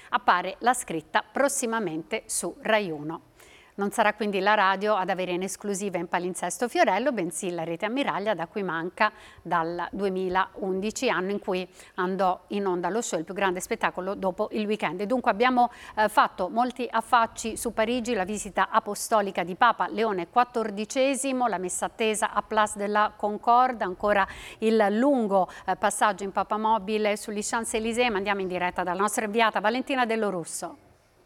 appare la scritta prossimamente su Rai 1. Non sarà quindi la radio ad avere in esclusiva in palinsesto Fiorello, bensì la rete ammiraglia, da cui manca dal 2011, anno in cui andò in onda lo show, il più grande spettacolo dopo il weekend. E dunque abbiamo fatto molti affacci su Parigi, la visita apostolica di Papa Leone XIV, la messa attesa a Place de la Concorde, ancora il lungo passaggio in papamobile sugli Champs-Élysées, ma andiamo in diretta dalla nostra inviata Valentina Dellorusso.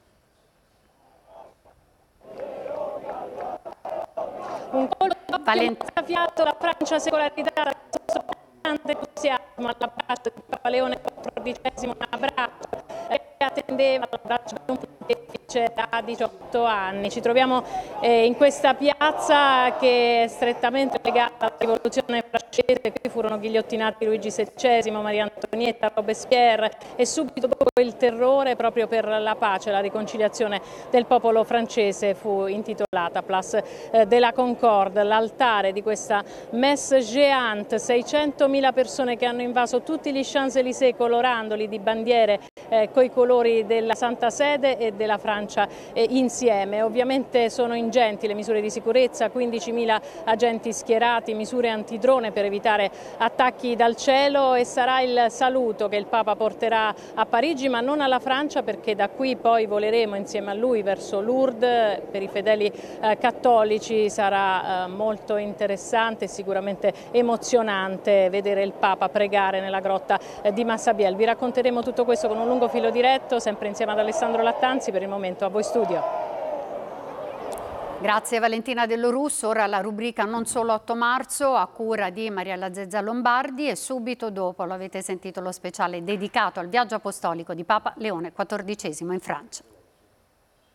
Un colpo fiato la Francia secolarizzata, grande entusiasmo all'abbraccio di Papa Leone XIV, un abbraccio che attendeva l'abbraccio di un pontefice da 18 anni. Ci troviamo in questa piazza che è strettamente legata alla rivoluzione francese. Qui furono ghigliottinati Luigi XVI, Maria Antonietta, Robespierre, e subito dopo il terrore, proprio per la pace, la riconciliazione del popolo francese, fu intitolata Place de la Concorde, l'altare di questa messe géante. 600.000 persone che hanno invaso tutti gli Champs-Élysées colorandoli di bandiere coi colori della Santa Sede e della Francia insieme. Ovviamente sono ingenti le misure di sicurezza, 15.000 agenti schierati, misure antidrone per evitare attacchi dal cielo, e sarà il saluto che il Papa porterà a Parigi, ma non alla Francia, perché da qui poi voleremo insieme a lui verso Lourdes. Per i fedeli cattolici sarà molto interessante e sicuramente emozionante vedere il Papa pregare nella grotta di Massabielle. Vi racconteremo tutto questo con un lungo filo diretto, sempre insieme ad Alessandro Lattanzi. Per il momento a voi studio. Grazie Valentina Dellorusso. Ora la rubrica Non solo 8 marzo a cura di Mariella Zezza Lombardi, e subito dopo, lo avete sentito, lo speciale dedicato al viaggio apostolico di Papa Leone XIV in Francia.